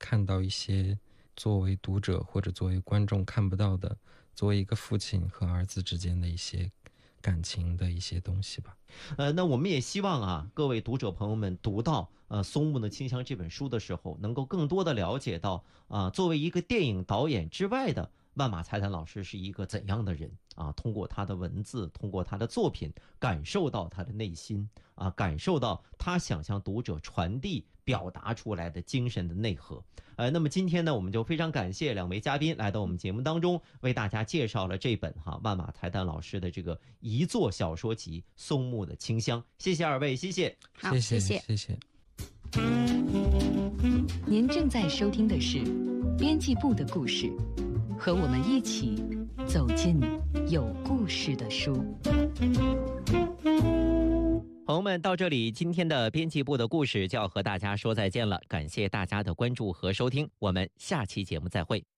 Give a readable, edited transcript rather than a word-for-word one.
看到一些作为读者或者作为观众看不到的，作为一个父亲和儿子之间的一些感情的一些东西吧。 那我们也希望啊，各位读者朋友们读到松木的清香这本书的时候，能够更多的了解到作为一个电影导演之外的万马才旦老师是一个怎样的人啊？通过他的文字，通过他的作品，感受到他的内心啊，感受到他想向读者传递、表达出来的精神的内核。那么今天呢，我们就非常感谢两位嘉宾来到我们节目当中，为大家介绍了这本万马才旦老师的这个遗作小说集《松木的清香》。谢谢二位，谢谢。 好， 谢谢。 谢谢。 您正在收听的是编辑部的故事，和我们一起走进有故事的书。 朋友们，到这里，今天的编辑部的故事就要和大家说再见了。感谢大家的关注和收听，我们下期节目再会。